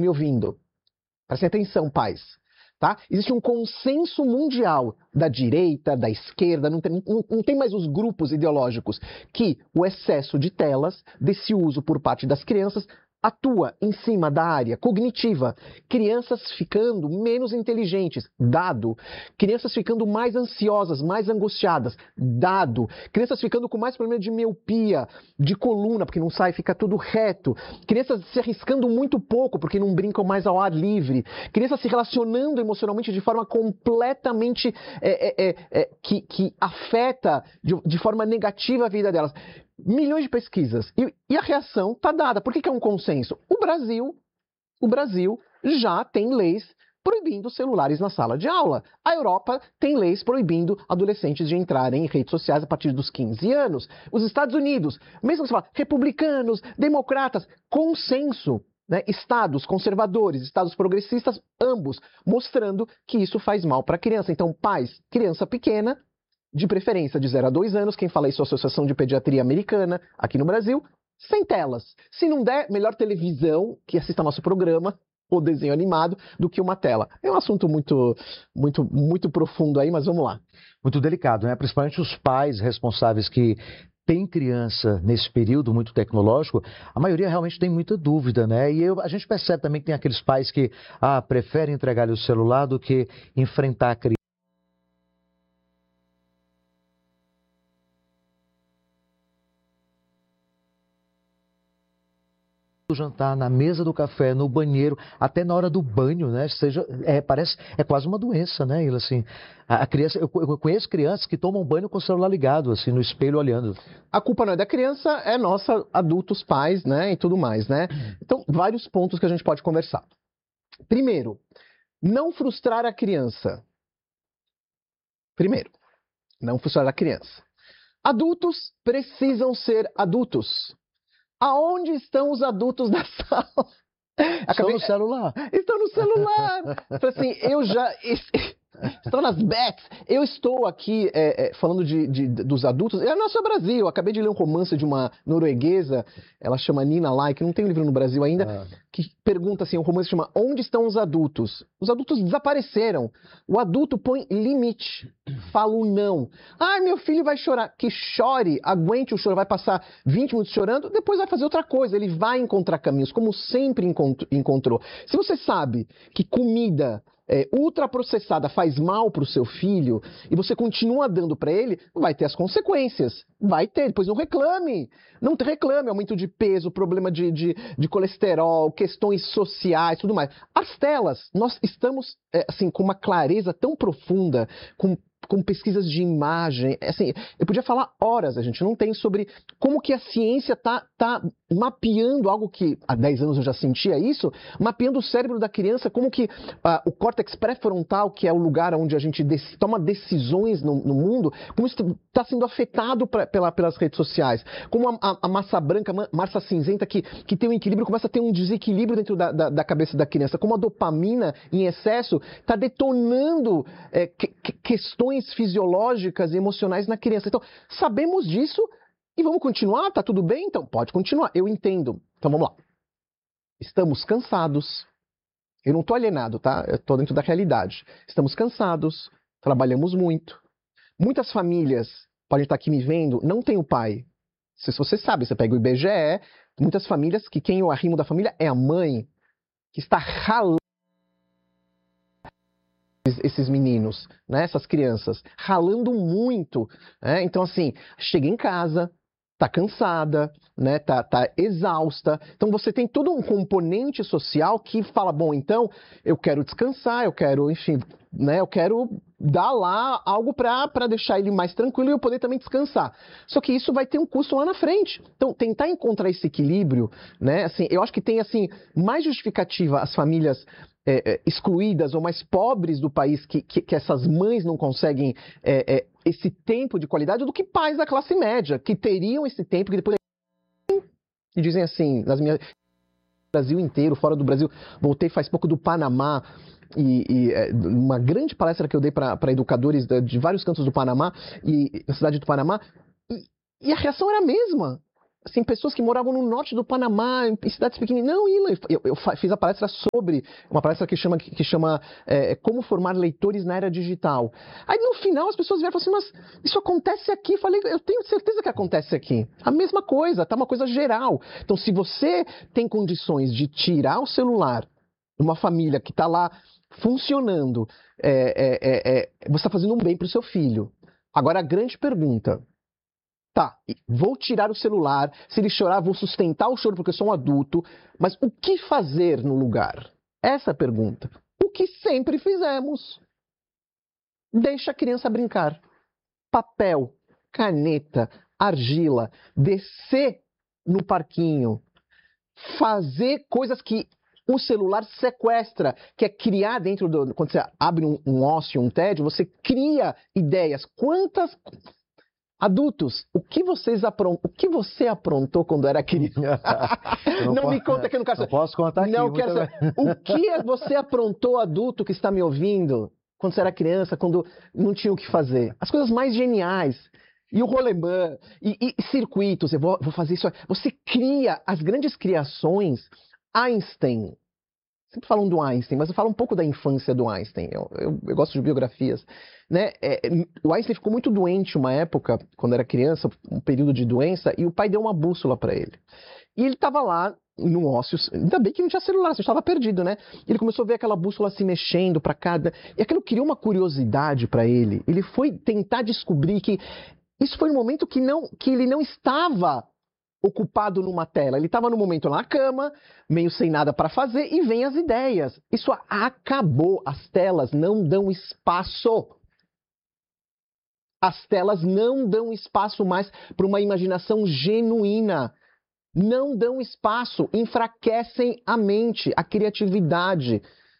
me ouvindo. Prestem atenção, pais. Tá? Existe um consenso mundial da direita, da esquerda, não tem mais os grupos ideológicos, que o excesso de telas, desse uso por parte das crianças, atua em cima da área cognitiva, crianças ficando menos inteligentes, dado. Crianças ficando mais ansiosas, mais angustiadas, dado. Crianças ficando com mais problema de miopia, de coluna, porque não sai, fica tudo reto. Crianças se arriscando muito pouco, porque não brincam mais ao ar livre. Crianças se relacionando emocionalmente de forma completamente que afeta de forma negativa a vida delas. Milhões de pesquisas. E a reação está dada. Por que é um consenso? O Brasil já tem leis proibindo celulares na sala de aula. A Europa tem leis proibindo adolescentes de entrarem em redes sociais a partir dos 15 anos. Os Estados Unidos, mesmo que você fala, republicanos, democratas, consenso. Né? Estados conservadores, estados progressistas, ambos, mostrando que isso faz mal para a criança. Então, pais, criança pequena, de preferência de 0 a 2 anos, quem fala isso é a Associação de Pediatria Americana, aqui no Brasil, sem telas. Se não der, melhor televisão, que assista nosso programa, ou desenho animado, do que uma tela. É um assunto muito profundo aí, mas vamos lá. Muito delicado, né? Principalmente os pais responsáveis que têm criança nesse período muito tecnológico, a maioria realmente tem muita dúvida, né? E a gente percebe também que tem aqueles pais que preferem entregar-lhe o celular do que enfrentar a criança. Jantar, na mesa do café, no banheiro, até na hora do banho, né? Parece quase uma doença, né? Ele, assim, a criança, eu conheço crianças que tomam banho com o celular ligado, assim, no espelho olhando. A culpa não é da criança, é nossa, adultos, pais, né? E tudo mais, né? Então, vários pontos que a gente pode conversar. Primeiro, não frustrar a criança. Adultos precisam ser adultos. Aonde estão os adultos da sala? Estão no celular. Estão no celular. Assim, estão nas bets. Eu estou aqui falando dos adultos. É o nosso Brasil. Eu acabei de ler um romance de uma norueguesa, ela chama Nina Lai, que não tem um livro no Brasil ainda, que pergunta assim, o romance chama Onde estão os adultos? Os adultos desapareceram. O adulto põe limite. Fala o não. Meu filho vai chorar. Que chore, aguente o choro. Vai passar 20 minutos chorando, depois vai fazer outra coisa. Ele vai encontrar caminhos, como sempre encontrou. Se você sabe que comida ultraprocessada faz mal para o seu filho e você continua dando para ele, vai ter as consequências. Vai ter, depois não reclame. Não reclame, aumento de peso, problema de colesterol, questões sociais, tudo mais. As telas, nós estamos assim, com uma clareza tão profunda, com pesquisas de imagem, assim, eu podia falar horas, a gente não tem, sobre como que a ciência tá mapeando algo que há 10 anos eu já sentia isso, mapeando o cérebro da criança, como que o córtex pré-frontal, que é o lugar onde a gente toma decisões no mundo, como isso está sendo afetado pelas redes sociais, como a massa branca, massa cinzenta, que tem um equilíbrio, começa a ter um desequilíbrio dentro da cabeça da criança, como a dopamina em excesso está detonando questões fisiológicas e emocionais na criança. Então, sabemos disso e vamos continuar? Tá tudo bem? Então, pode continuar. Eu entendo. Então, vamos lá. Estamos cansados. Eu não estou alienado, tá? Eu estou dentro da realidade. Estamos cansados, trabalhamos muito. Muitas famílias, podem estar aqui me vendo, não tem o pai. Se você sabe, você pega o IBGE, muitas famílias que quem é o arrimo da família é a mãe, que está ralando esses meninos, né, essas crianças, ralando muito, né? Então, assim, chega em casa, tá cansada, né, tá exausta. Então, você tem todo um componente social que fala, bom, então, eu quero descansar, eu quero, enfim, né, eu quero dar lá algo para deixar ele mais tranquilo e eu poder também descansar. Só que isso vai ter um custo lá na frente. Então, tentar encontrar esse equilíbrio, né, assim, eu acho que tem, assim, mais justificativa as famílias excluídas ou mais pobres do país, que essas mães não conseguem esse tempo de qualidade, do que pais da classe média, que teriam esse tempo, que depois e dizem assim, Brasil inteiro, fora do Brasil. Voltei faz pouco do Panamá, e uma grande palestra que eu dei para educadores de vários cantos do Panamá, e na cidade do Panamá, e a reação era a mesma. assim, pessoas que moravam no norte do Panamá, em cidades pequenas. Não, Ilan, eu fiz a palestra sobre, uma palestra que chama Como Formar Leitores na Era Digital. Aí no final as pessoas vieram e falaram assim, mas isso acontece aqui? Eu falei, eu tenho certeza que acontece aqui. A mesma coisa, tá uma coisa geral. Então se você tem condições de tirar o celular de uma família que está lá funcionando, você está fazendo um bem para o seu filho. Agora a grande pergunta... Tá, vou tirar o celular, se ele chorar, vou sustentar o choro porque eu sou um adulto, mas o que fazer no lugar? Essa é a pergunta. O que sempre fizemos. Deixa a criança brincar. Papel, caneta, argila, descer no parquinho, fazer coisas que o celular sequestra, que é criar dentro do... Quando você abre um ócio, um tédio, você cria ideias. Quantas... Adultos, o que você aprontou quando era criança? Não me conta que eu não quero saber. Não posso contar aqui. Não quero saber. O que você aprontou, adulto que está me ouvindo, quando você era criança, quando não tinha o que fazer? As coisas mais geniais. E o rolemã, e circuitos, eu vou fazer isso. Você cria as grandes criações. Einstein. Sempre falam do Einstein, mas eu falo um pouco da infância do Einstein. Eu gosto de biografias. Né? O Einstein ficou muito doente uma época, quando era criança, um período de doença, e o pai deu uma bússola para ele. E ele estava lá no ócio, ainda bem que não tinha celular, você estava perdido, né? Ele começou a ver aquela bússola se mexendo para cada... E aquilo criou uma curiosidade para ele. Ele foi tentar descobrir que... Isso foi um momento que ele não estava ocupado numa tela. Ele estava no momento na cama, meio sem nada para fazer, e vem as ideias. Isso acabou. As telas não dão espaço. As telas não dão espaço mais para uma imaginação genuína. Não dão espaço, enfraquecem a mente, a criatividade.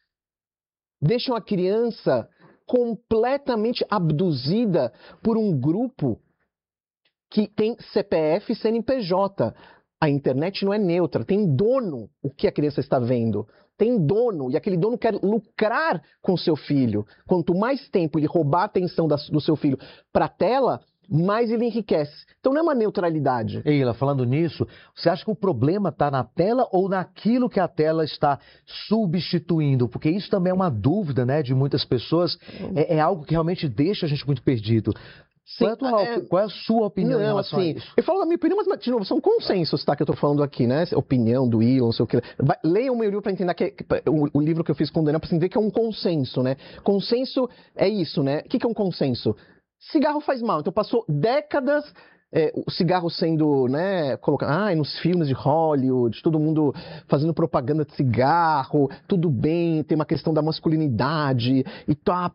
Deixam a criança completamente abduzida por um grupo que tem CPF e CNPJ. A internet não é neutra, tem dono o que a criança está vendo. Tem dono, e aquele dono quer lucrar com seu filho. Quanto mais tempo ele roubar a atenção do seu filho para a tela, mais ele enriquece. Então não é uma neutralidade. Eila, falando nisso, você acha que o problema está na tela ou naquilo que a tela está substituindo? Porque isso também é uma dúvida, né, de muitas pessoas. É algo que realmente deixa a gente muito perdido. Sim, qual é a sua opinião em relação a isso? Eu falo da minha opinião, mas, de novo, são consensos, tá, que eu tô falando aqui, né? Opinião do Ilan, não sei o que. Leiam o meu livro para entender o livro que eu fiz com o Daniel, para você entender que é um consenso, né? Consenso é isso, né? O que é um consenso? Cigarro faz mal. Então passou décadas o cigarro sendo, né, colocado, nos filmes de Hollywood, todo mundo fazendo propaganda de cigarro, tudo bem, tem uma questão da masculinidade, e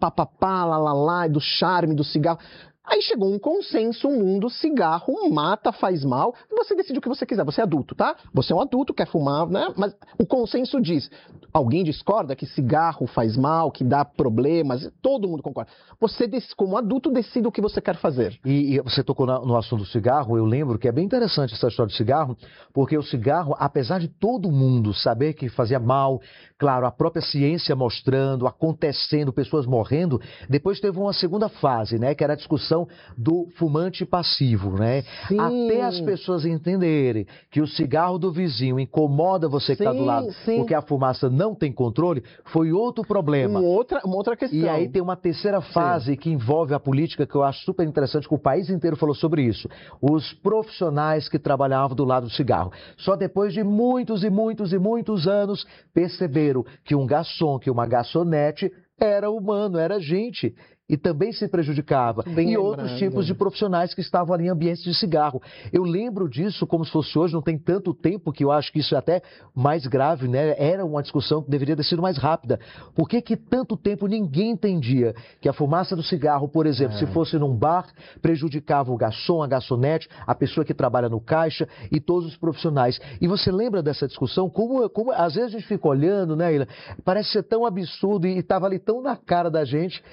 lá, do charme do cigarro. Aí chegou um consenso, um mundo, cigarro mata, faz mal, você decide o que você quiser, você é adulto, tá? Você é um adulto, quer fumar, né? Mas o consenso diz, alguém discorda que cigarro faz mal, que dá problemas, todo mundo concorda. Você, como adulto, decide o que você quer fazer. E você tocou no assunto do cigarro, eu lembro que é bem interessante essa história do cigarro, porque o cigarro, apesar de todo mundo saber que fazia mal, claro, a própria ciência mostrando, acontecendo, pessoas morrendo, depois teve uma segunda fase, né, que era a discussão do fumante passivo, né? Sim. Até as pessoas entenderem que o cigarro do vizinho incomoda você que está do lado, porque a fumaça não tem controle, foi outro problema. Uma outra questão. E aí tem uma terceira fase que envolve a política, que eu acho super interessante, que o país inteiro falou sobre isso. Os profissionais que trabalhavam do lado do cigarro. Só depois de muitos e muitos e muitos anos perceberam que um garçom, que uma garçonete era humano, era gente. E também se prejudicava. E outros tipos de profissionais que estavam ali em ambientes de cigarro. Eu lembro disso como se fosse hoje, não tem tanto tempo, que eu acho que isso é até mais grave, né? Era uma discussão que deveria ter sido mais rápida. Por que tanto tempo ninguém entendia que a fumaça do cigarro, por exemplo, se fosse num bar, prejudicava o garçom, a garçonete, a pessoa que trabalha no caixa e todos os profissionais. E você lembra dessa discussão? Como às vezes a gente fica olhando, né, Ilan? Parece ser tão absurdo e estava ali tão na cara da gente,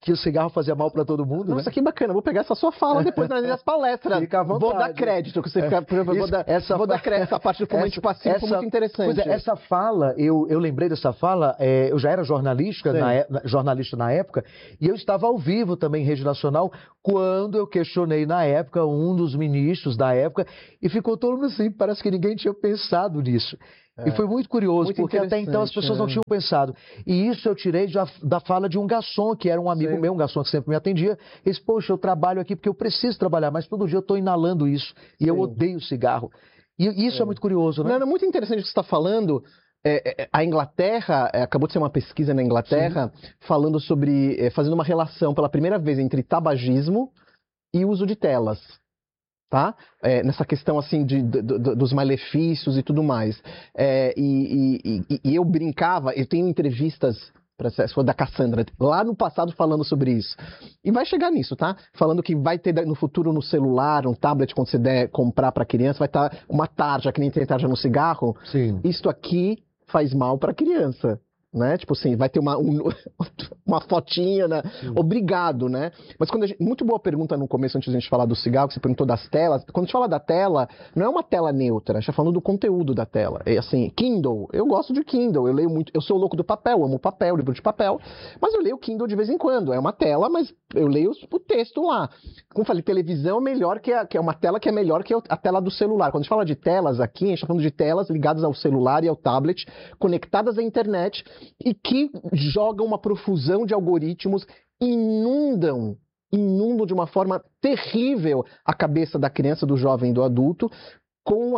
que o cigarro fazia mal para todo mundo, Nossa, né? que bacana. Vou pegar essa sua fala depois nas palestras. Fica à vontade. Vou dar crédito, que você fica, vou dar crédito. Essa parte do fumante passivo foi muito interessante. Pois é, essa fala, eu lembrei dessa fala, eu já era jornalista na época, e eu estava ao vivo também em Rede Nacional, quando eu questionei na época um dos ministros da época, e ficou todo mundo assim, parece que ninguém tinha pensado nisso. E foi muito curioso, muito porque até então as pessoas não tinham pensado. E isso eu tirei da fala de um garçom, que era um amigo meu, um garçom que sempre me atendia. Ele disse, poxa, eu trabalho aqui porque eu preciso trabalhar, mas todo dia eu estou inalando isso. E eu odeio cigarro. E isso é muito curioso, né? Não, muito interessante o que você está falando. A Inglaterra, acabou de ser uma pesquisa na Inglaterra, falando sobre, fazendo uma relação pela primeira vez entre tabagismo e uso de telas. Tá? Nessa questão assim dos malefícios e tudo mais. E eu brincava, eu tenho entrevistas da Cassandra lá no passado falando sobre isso. E vai chegar nisso, tá? Falando que vai ter no futuro no celular, um tablet, quando você der comprar para criança, vai estar uma tarja, que nem tem tarja no cigarro. Sim. Isto aqui faz mal para criança. Né? Tipo assim, vai ter uma fotinha, né? Obrigado, né? Mas muito boa pergunta no começo, antes de a gente falar do cigarro, que você perguntou das telas. Quando a gente fala da tela, não é uma tela neutra, a gente tá falando do conteúdo da tela. É assim, Kindle, eu gosto de Kindle, eu leio muito, eu sou louco do papel, amo papel, livro de papel, mas eu leio Kindle de vez em quando. É uma tela, mas eu leio o texto lá. Como eu falei, televisão é melhor que é uma tela que é melhor que a tela do celular. Quando a gente fala de telas aqui, a gente tá falando de telas ligadas ao celular e ao tablet, conectadas à internet, e que jogam uma profusão de algoritmos, inundam de uma forma terrível a cabeça da criança, do jovem e do adulto, com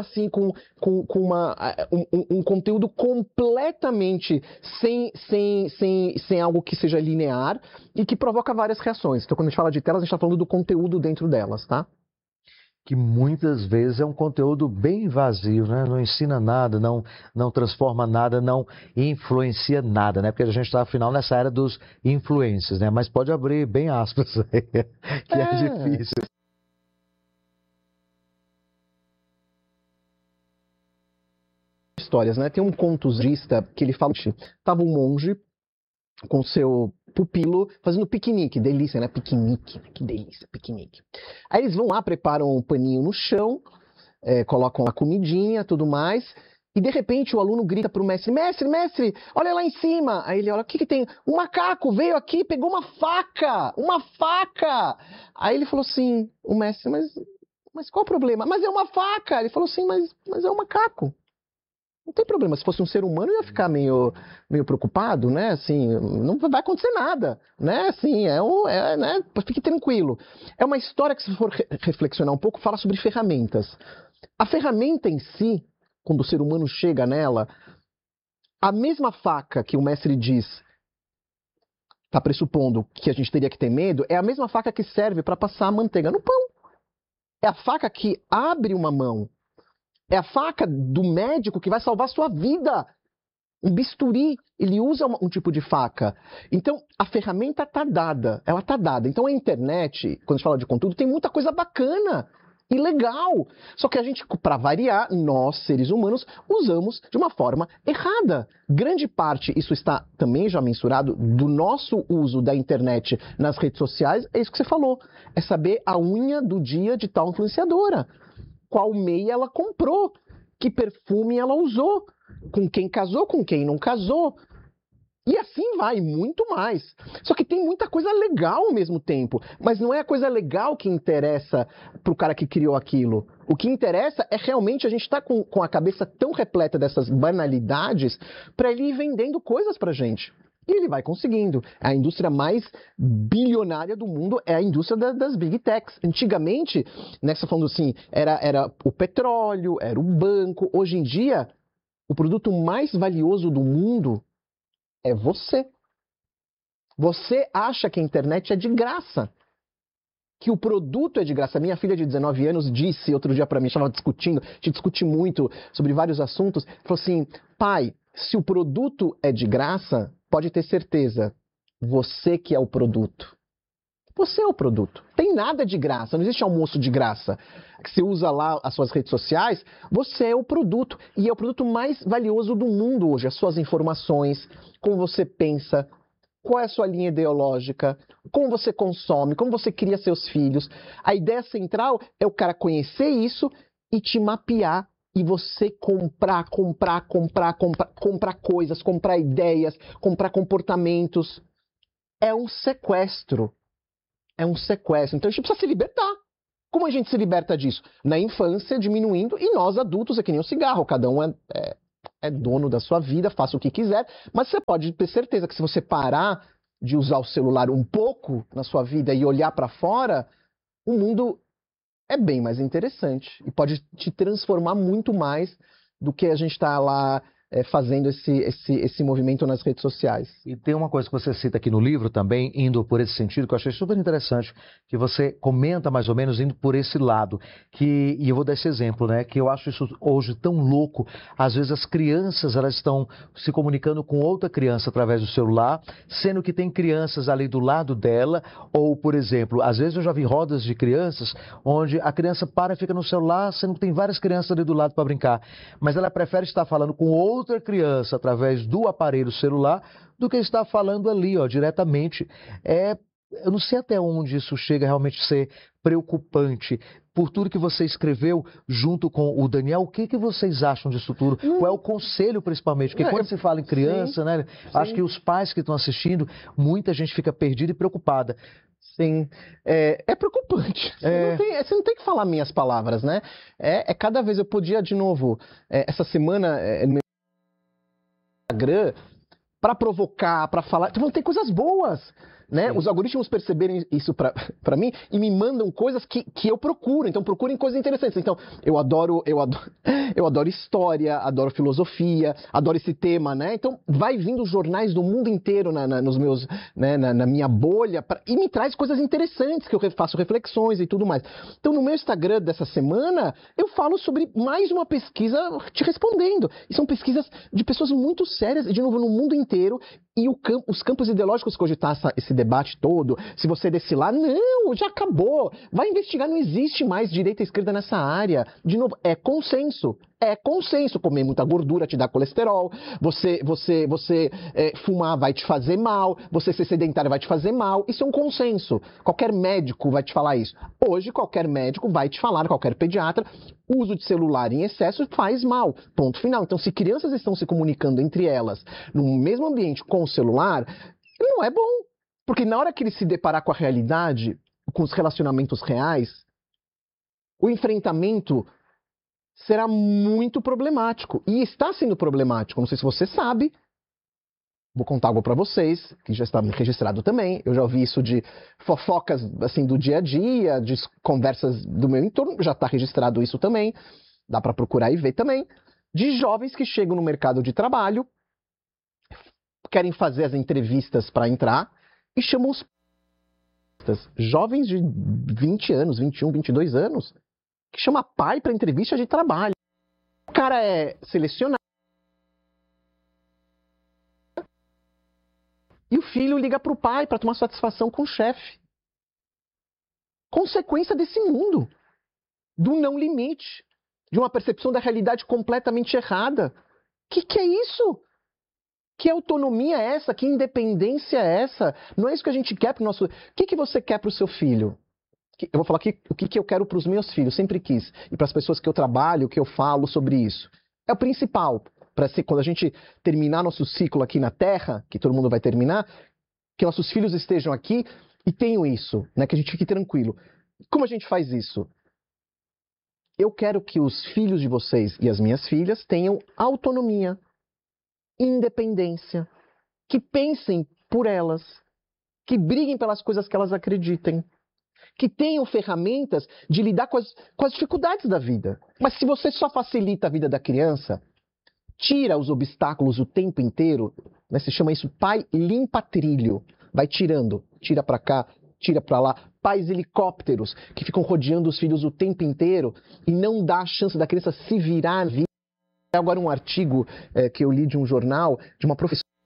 um conteúdo completamente sem algo que seja linear e que provoca várias reações. Então, quando a gente fala de telas, a gente está falando do conteúdo dentro delas, tá? Que muitas vezes é um conteúdo bem vazio, né? Não ensina nada, não transforma nada, não influencia nada, né? Porque a gente está, afinal, nessa era dos influencers, né? Mas pode abrir bem aspas aí, que é difícil. Histórias, né? Tem um contosista que ele fala que estava um monge com seu pupilo fazendo piquenique, delícia, né? Piquenique, que delícia, piquenique. Aí eles vão lá, preparam um paninho no chão, colocam a comidinha, tudo mais, e de repente o aluno grita pro mestre, mestre, olha lá em cima. Aí ele olha, o que tem? Um macaco veio aqui, pegou uma faca! Aí ele falou assim, o mestre, mas qual o problema? Mas é uma faca! Ele falou assim, mas é um macaco. Não tem problema, se fosse um ser humano eu ia ficar meio preocupado, né? Assim, não vai acontecer nada, né? Assim, né? Fique tranquilo. É uma história que, se for reflexionar um pouco, fala sobre ferramentas. A ferramenta em si, quando o ser humano chega nela, a mesma faca que o mestre diz, está pressupondo que a gente teria que ter medo, é a mesma faca que serve para passar a manteiga no pão. É a faca que abre uma mão. É a faca do médico que vai salvar sua vida. Um bisturi, ele usa um tipo de faca. Então, a ferramenta está dada. Ela está dada. Então, a internet, quando a gente fala de conteúdo, tem muita coisa bacana e legal. Só que a gente, para variar, nós, seres humanos, usamos de uma forma errada. Grande parte, isso está também já mensurado, do nosso uso da internet nas redes sociais, é isso que você falou. É saber a unha do dia de tal influenciadora. Qual meia ela comprou, que perfume ela usou, com quem casou, com quem não casou. E assim vai, muito mais. Só que tem muita coisa legal ao mesmo tempo, mas não é a coisa legal que interessa para o cara que criou aquilo. O que interessa é realmente a gente estar com a cabeça tão repleta dessas banalidades para ele ir vendendo coisas para a gente. E ele vai conseguindo. A indústria mais bilionária do mundo é a indústria das Big Techs. Antigamente, né, você tá falando assim, era o petróleo, era o banco. Hoje em dia, o produto mais valioso do mundo é você. Você acha que a internet é de graça. Que o produto é de graça. Minha filha de 19 anos disse outro dia para mim, estava discutindo, a gente discute muito sobre vários assuntos, falou assim, pai, se o produto é de graça, pode ter certeza, você que é o produto. Você é o produto. Tem nada de graça, não existe almoço de graça. Que você usa lá as suas redes sociais, você é o produto. E é o produto mais valioso do mundo hoje. As suas informações, como você pensa, qual é a sua linha ideológica, como você consome, como você cria seus filhos. A ideia central é o cara conhecer isso e te mapear e você comprar coisas, comprar ideias, comprar comportamentos. É um sequestro. É um sequestro. Então a gente precisa se libertar. Como a gente se liberta disso? Na infância, diminuindo, e nós adultos é que nem um cigarro, cada um é dono da sua vida, faça o que quiser, mas você pode ter certeza que se você parar de usar o celular um pouco na sua vida e olhar para fora, o mundo é bem mais interessante e pode te transformar muito mais do que a gente está lá fazendo esse movimento nas redes sociais. E tem uma coisa que você cita aqui no livro também, indo por esse sentido, que eu achei super interessante, que você comenta mais ou menos indo por esse lado, e eu vou dar esse exemplo, né, que eu acho isso hoje tão louco. Às vezes as crianças, elas estão se comunicando com outra criança através do celular, sendo que tem crianças ali do lado dela, ou, por exemplo, às vezes eu já vi rodas de crianças, onde a criança para e fica no celular, sendo que tem várias crianças ali do lado para brincar, mas ela prefere estar falando com outra criança através do aparelho celular do que estar falando ali, ó, diretamente. Eu não sei até onde isso chega a realmente ser preocupante. Por tudo que você escreveu junto com o Daniel, o que vocês acham disso tudo? Qual é o conselho, principalmente? Porque quando se fala em criança, sim, né? Sim. Acho que os pais que estão assistindo, muita gente fica perdida e preocupada. Sim, é preocupante. Você não tem que falar minhas palavras, né? Cada vez eu podia, de novo, essa semana, no meu Instagram, para provocar, para falar. Vão ter coisas boas, né? Os algoritmos perceberem isso para mim e me mandam coisas que eu procuro. Então procurem coisas interessantes. Então eu adoro história, adoro filosofia, adoro esse tema, né? Então vai vindo jornais do mundo inteiro nos meus, né, na minha bolha e me traz coisas interessantes que eu faço reflexões e tudo mais. Então no meu Instagram dessa semana eu falo sobre mais uma pesquisa te respondendo. E são pesquisas de pessoas muito sérias, de novo, no mundo inteiro. E os campos ideológicos que hoje está esse debate todo, se você descer lá, não, já acabou. Vai investigar, não existe mais direita e esquerda nessa área. De novo, é consenso. É consenso. Comer muita gordura te dá colesterol. Você fumar vai te fazer mal. Você ser sedentário vai te fazer mal. Isso é um consenso. Qualquer médico vai te falar isso. Hoje, qualquer médico vai te falar, qualquer pediatra, o uso de celular em excesso faz mal. Ponto final. Então, se crianças estão se comunicando entre elas no mesmo ambiente com o celular, não é bom. Porque na hora que ele se deparar com a realidade, com os relacionamentos reais, o enfrentamento será muito problemático. E está sendo problemático. Não sei se você sabe. Vou contar algo para vocês, que já está registrado também. Eu já ouvi isso de fofocas assim, do dia a dia, de conversas do meu entorno. Já está registrado isso também. Dá para procurar e ver também. De jovens que chegam no mercado de trabalho, querem fazer as entrevistas para entrar e chamam os jovens de 20 anos, 21, 22 anos, que chama pai para entrevista de trabalho. O cara é selecionado e o filho liga para o pai para tomar satisfação com o chefe. Consequência desse mundo, do não limite, de uma percepção da realidade completamente errada. Que é isso? Que autonomia é essa? Que independência é essa? Não é isso que a gente quer para o nosso... O que você quer para o seu filho? Eu vou falar aqui o que eu quero para os meus filhos, sempre quis. E para as pessoas que eu trabalho, que eu falo sobre isso. É o principal. Para ser, quando a gente terminar nosso ciclo aqui na Terra, que todo mundo vai terminar, que nossos filhos estejam aqui e tenham isso, né? Que a gente fique tranquilo. Como a gente faz isso? Eu quero que os filhos de vocês e as minhas filhas tenham autonomia, independência, que pensem por elas, que briguem pelas coisas que elas acreditem, que tenham ferramentas de lidar com as dificuldades da vida. Mas se você só facilita a vida da criança, tira os obstáculos o tempo inteiro, né, se chama isso pai limpa-trilho, vai tirando, tira para cá, tira para lá, pais helicópteros que ficam rodeando os filhos o tempo inteiro e não dá a chance da criança se virar. Agora um artigo que eu li de um jornal, de uma professora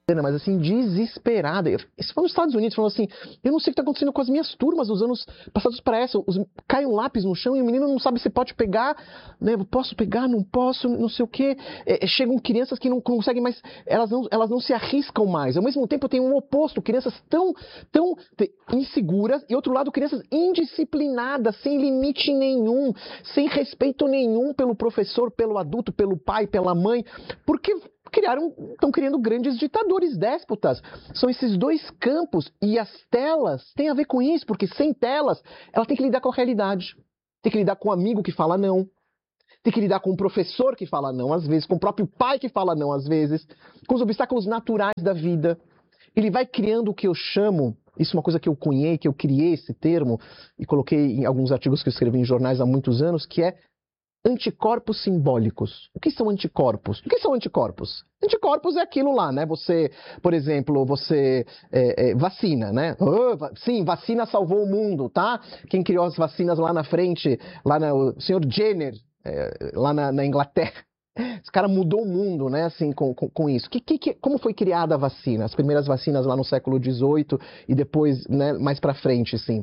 mas assim, desesperada. Isso foi nos Estados Unidos, falando assim, eu não sei o que está acontecendo com as minhas turmas nos anos passados para essa. Cai um lápis no chão e o menino não sabe se pode pegar, né? Posso pegar, não posso, não sei o quê. Chegam crianças que não conseguem mais, elas não se arriscam mais. Ao mesmo tempo tem um oposto, crianças tão inseguras e, outro lado, crianças indisciplinadas, sem limite nenhum, sem respeito nenhum pelo professor, pelo adulto, pelo pai, pela mãe, porque estão criando grandes ditadores, déspotas. São esses dois campos, e as telas têm a ver com isso, porque sem telas, ela tem que lidar com a realidade. Tem que lidar com o amigo que fala não. Tem que lidar com o professor que fala não, às vezes, com o próprio pai que fala não, às vezes, com os obstáculos naturais da vida. Ele vai criando o que eu chamo, isso é uma coisa que eu cunhei, que eu criei esse termo, e coloquei em alguns artigos que eu escrevi em jornais há muitos anos, que é anticorpos simbólicos. O que são anticorpos? O que são anticorpos? Anticorpos é aquilo lá, né? Você, por exemplo, vacina, né? Sim, vacina salvou o mundo, tá? Quem criou as vacinas lá na frente, o senhor Jenner, lá na Inglaterra, esse cara mudou o mundo, né? Assim, com isso. Como foi criada a vacina? As primeiras vacinas lá no século XVIII e depois, né, mais pra frente, assim.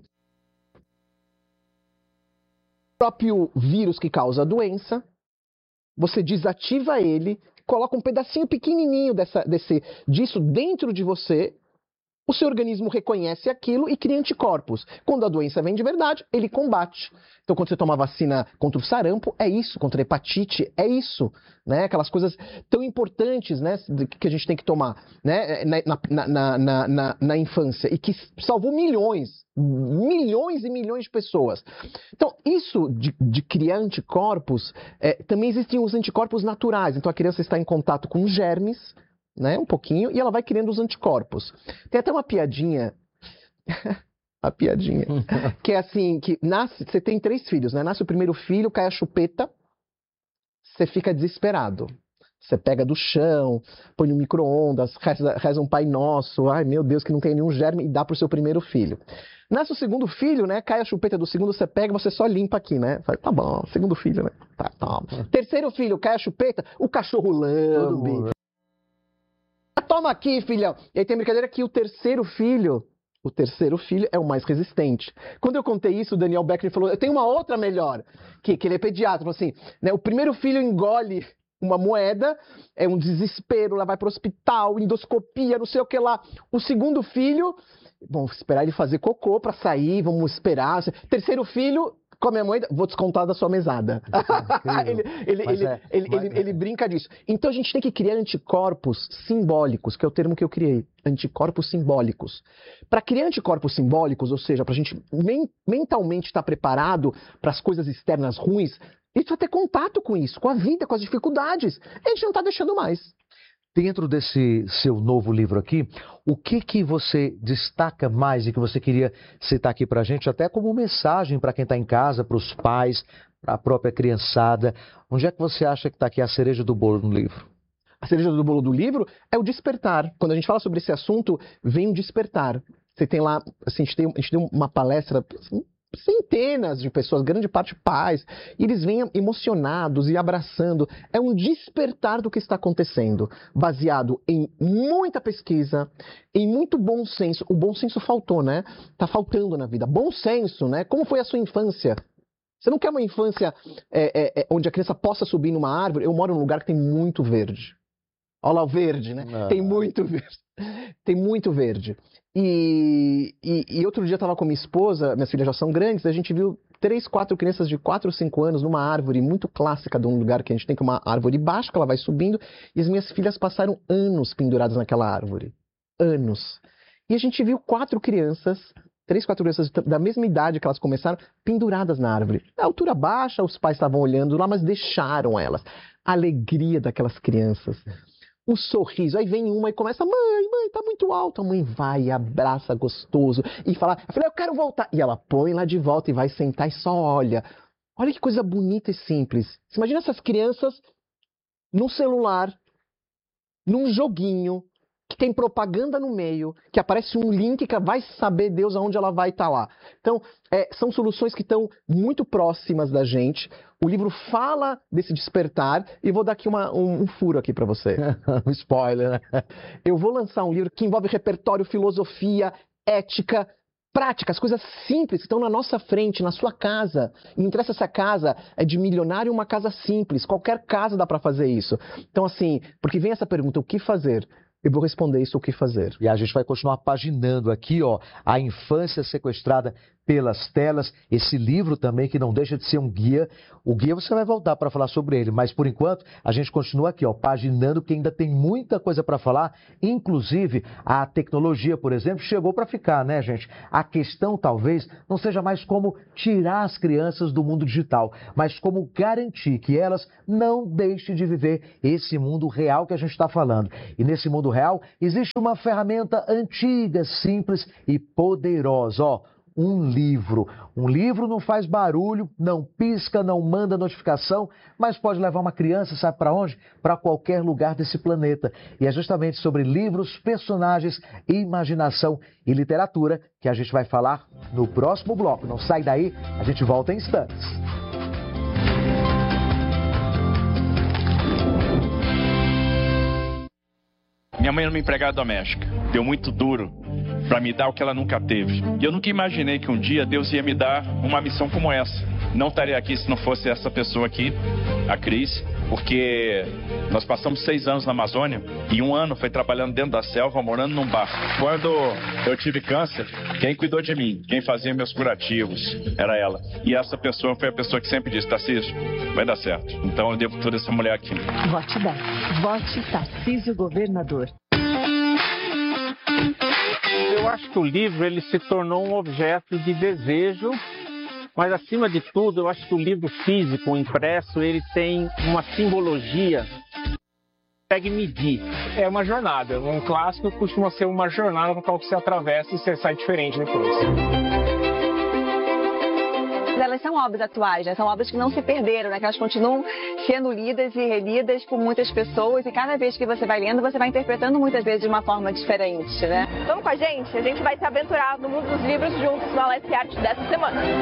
Próprio vírus que causa a doença, você desativa ele, coloca um pedacinho pequenininho disso dentro de você, o seu organismo reconhece aquilo e cria anticorpos. Quando a doença vem de verdade, ele combate. Então, quando você toma vacina contra o sarampo, é isso. Contra a hepatite, é isso. Né? Aquelas coisas tão importantes, né, que a gente tem que tomar, né, na infância, e que salvou milhões e milhões de pessoas. Então, isso de criar anticorpos, também existem os anticorpos naturais. Então, a criança está em contato com germes, né, um pouquinho, e ela vai criando os anticorpos. Tem até uma piadinha, que é assim, que você tem 3 filhos, né? Nasce o primeiro filho, cai a chupeta, você fica desesperado. Você pega do chão, põe no micro-ondas, reza um Pai Nosso, ai meu Deus, que não tem nenhum germe, e dá pro seu primeiro filho. Nasce o segundo filho, né? Cai a chupeta do segundo, você pega, você só limpa aqui, né? Fala, tá bom, segundo filho, né? Tá, toma. Terceiro filho, cai a chupeta, o cachorro lambe. Toma aqui, filhão. E aí tem a brincadeira que o terceiro filho é o mais resistente. Quando eu contei isso, o Daniel Beckner falou, eu tenho uma outra melhor, que ele é pediatra, falou assim, né, o primeiro filho engole uma moeda, é um desespero, lá vai pro hospital, endoscopia, não sei o que lá. O segundo filho, vamos esperar ele fazer cocô pra sair, vamos esperar. Terceiro filho, come a moeda, vou descontar da sua mesada. Ele brinca disso. Então a gente tem que criar anticorpos simbólicos, que é o termo que eu criei. Anticorpos simbólicos. Para criar anticorpos simbólicos, ou seja, para a gente mentalmente estar preparado para as coisas externas ruins, a gente vai ter contato com isso, com a vida, com as dificuldades. A gente não está deixando mais. Dentro desse seu novo livro aqui, o que você destaca mais e que você queria citar aqui para a gente, até como mensagem para quem está em casa, para os pais, para a própria criançada? Onde é que você acha que está aqui a cereja do bolo no livro? A cereja do bolo do livro é o despertar. Quando a gente fala sobre esse assunto, vem o despertar. Você tem lá, assim, a gente tem uma palestra, assim, centenas de pessoas, grande parte pais, e eles vêm emocionados e abraçando. É um despertar do que está acontecendo, baseado em muita pesquisa, em muito bom senso. O bom senso faltou, né? Tá faltando na vida. Bom senso, né? Como foi a sua infância? Você não quer uma infância onde a criança possa subir numa árvore? Eu moro num lugar que tem muito verde. Olha lá o verde, né? Tem muito verde. Tem muito verde. E outro dia eu estava com minha esposa, minhas filhas já são grandes, a gente viu 3, 4 crianças de 4 ou 5 anos numa árvore muito clássica de um lugar que a gente tem, que é uma árvore baixa, que ela vai subindo, e as minhas filhas passaram anos penduradas naquela árvore. Anos. E a gente viu 4 crianças, 3, 4 crianças da mesma idade que elas começaram, penduradas na árvore. A altura baixa, os pais estavam olhando lá, mas deixaram elas. A alegria daquelas crianças. O sorriso, aí vem uma e começa, mãe, tá muito alto. A mãe vai, abraça gostoso e fala, eu quero voltar. E ela põe lá de volta e vai sentar e só olha. Olha que coisa bonita e simples. Você imagina essas crianças num celular, num joguinho, que tem propaganda no meio, que aparece um link que vai saber Deus aonde ela vai estar lá. Então, são soluções que estão muito próximas da gente. O livro fala desse despertar e vou dar aqui um furo aqui para você. Um spoiler, né? Eu vou lançar um livro que envolve repertório, filosofia, ética, práticas, coisas simples que estão na nossa frente, na sua casa. E não interessa se a casa é de milionário ou uma casa simples. Qualquer casa dá para fazer isso. Então, assim, porque vem essa pergunta, o que fazer? Eu vou responder isso, o que fazer. E a gente vai continuar paginando aqui, ó, a infância sequestrada pelas telas, esse livro também que não deixa de ser um guia. O guia você vai voltar para falar sobre ele, mas por enquanto a gente continua aqui, ó, paginando, porque ainda tem muita coisa para falar, inclusive a tecnologia, por exemplo, chegou para ficar, né, gente? A questão talvez não seja mais como tirar as crianças do mundo digital, mas como garantir que elas não deixem de viver esse mundo real que a gente está falando. E nesse mundo real existe uma ferramenta antiga, simples e poderosa, ó. Um livro. Um livro não faz barulho, não pisca, não manda notificação, mas pode levar uma criança, sabe para onde? Para qualquer lugar desse planeta. E é justamente sobre livros, personagens, imaginação e literatura que a gente vai falar no próximo bloco. Não sai daí, a gente volta em instantes. Minha mãe era uma empregada doméstica, deu muito duro para me dar o que ela nunca teve. E eu nunca imaginei que um dia Deus ia me dar uma missão como essa. Não estaria aqui se não fosse essa pessoa aqui, a Cris, porque nós passamos 6 anos na Amazônia e 1 ano foi trabalhando dentro da selva, morando num bar. Quando eu tive câncer, quem cuidou de mim, quem fazia meus curativos, era ela. E essa pessoa foi a pessoa que sempre disse, Tarcísio, vai dar certo. Então eu devo tudo a essa mulher aqui. Vote 10. Vote Tarcísio Governador. Eu acho que o livro ele se tornou um objeto de desejo, mas acima de tudo, eu acho que o livro físico, o impresso, ele tem uma simbologia que consegue medir. É uma jornada. Um clássico costuma ser uma jornada com a qual você atravessa e você sai diferente depois. Elas são obras atuais, né? São obras que não se perderam, né? Que elas continuam sendo lidas e relidas por muitas pessoas e cada vez que você vai lendo, você vai interpretando muitas vezes de uma forma diferente, né? Vamos com a gente vai se aventurar no mundo dos livros juntos no Alessi Arte dessa semana.